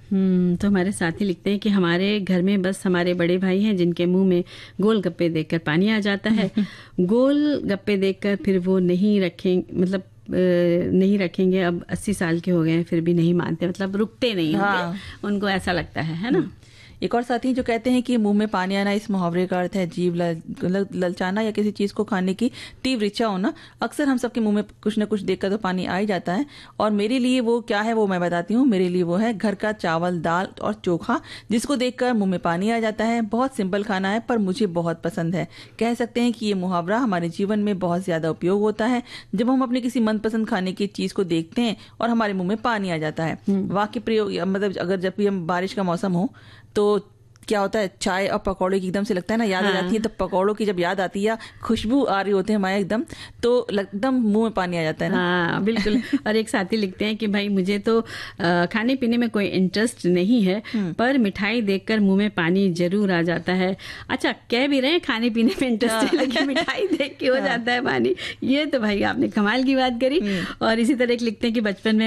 तो हमारे साथी लिखते हैं कि हमारे घर में बस हमारे बड़े भाई हैं जिनके मुंह में गोलगप्पे देखकर पानी आ जाता है। गोलगप्पे देखकर फिर वो नहीं रखेंगे। अब 80 साल के हो गए हैं फिर भी नहीं मानते, मतलब रुकते नहीं होंगे। उनको ऐसा लगता है ना। एक और साथी जो कहते हैं कि मुंह में पानी आना, इस मुहावरे का अर्थ है जीभ ललचाना या किसी चीज को खाने की तीव्र इच्छा होना। अक्सर हम सबके मुंह में कुछ न कुछ देखकर तो पानी आ ही जाता है। और मेरे लिए वो क्या है वो मैं बताती हूँ। मेरे लिए वो है घर का चावल, दाल और चोखा, जिसको देखकर मुंह में पानी आ जाता है। बहुत सिंपल खाना है पर मुझे बहुत पसंद है। कह सकते हैं कि ये मुहावरा हमारे जीवन में बहुत ज्यादा उपयोग होता है जब हम अपने किसी मनपसंद खाने की चीज को देखते हैं और हमारे मुंह में पानी आ जाता है। वाक्य प्रयोग मतलब अगर जब भी हम बारिश का मौसम हो तो क्या होता है, चाय और पकौड़े की एकदम से लगता है ना याद आ जाती है। तो पकौड़ों की जब याद आती है या खुशबू आ रही होती है हमारे एकदम, तो एकदम मुंह में पानी आ जाता है ना। हाँ बिल्कुल। और एक साथी लिखते हैं कि भाई मुझे तो खाने पीने में कोई इंटरेस्ट नहीं है पर मिठाई देखकर मुंह में पानी जरूर आ जाता है। अच्छा, कह भी रहे हैं खाने पीने में इंटरेस्ट है लेकिन मिठाई देख के हो जाता है पानी। ये तो भाई आपने कमाल की बात करी। और इसी तरह लिखते हैं कि बचपन में